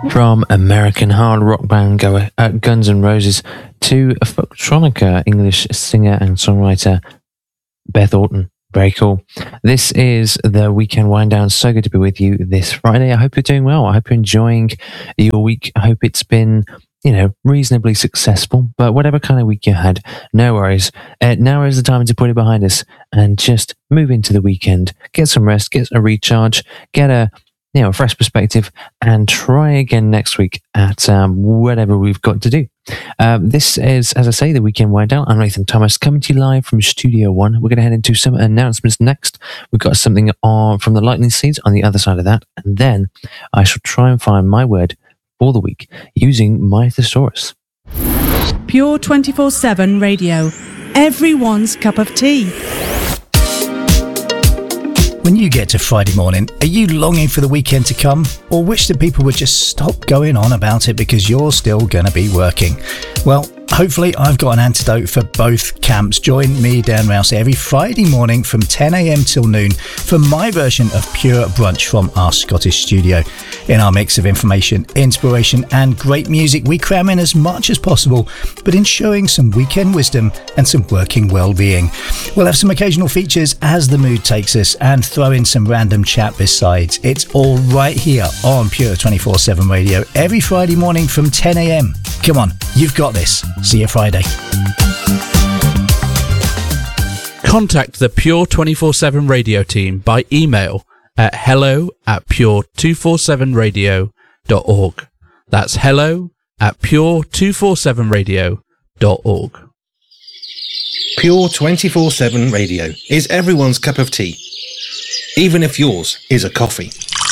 From American hard rock band Guns N' Roses to folktronica English singer and songwriter Beth Orton. Very cool. This is the Weekend Wind Down. So good to be with you this Friday. I hope you're doing well. I hope you're enjoying your week. I hope it's been, reasonably successful. But whatever kind of week you had, no worries. Now is the time to put it behind us and just move into the weekend. Get some rest, get a recharge, get a fresh perspective, and try again next week at whatever we've got to do. This is, as I say, the Weekend Wind Down. I'm Nathan Thomas, coming to you live from Studio One. We're going to head into some announcements next. We've got something from the Lightning Seeds on the other side of that, and then I shall try and find my word for the week using my thesaurus. Pure 24/7 radio. Everyone's cup of tea. When you get to Friday morning, are you longing for the weekend to come, or wish that people would just stop going on about it because you're still going to be working? Well, hopefully I've got an antidote for both camps. Join me, Dan Rouse, every Friday morning from 10 a.m. till noon for my version of Pure Brunch from our Scottish studio. In our mix of information, inspiration and great music, we cram in as much as possible, but ensuring some weekend wisdom and some working well-being. We'll have some occasional features as the mood takes us and throw in some random chat besides. It's all right here on Pure 24/7 radio every Friday morning from 10 a.m. Come on, you've got this. See you Friday. Contact the Pure 24/7 radio team by email at hello@pure247radio.org. That's hello@pure247radio.org. Pure 24/7 radio is everyone's cup of tea, even if yours is a coffee.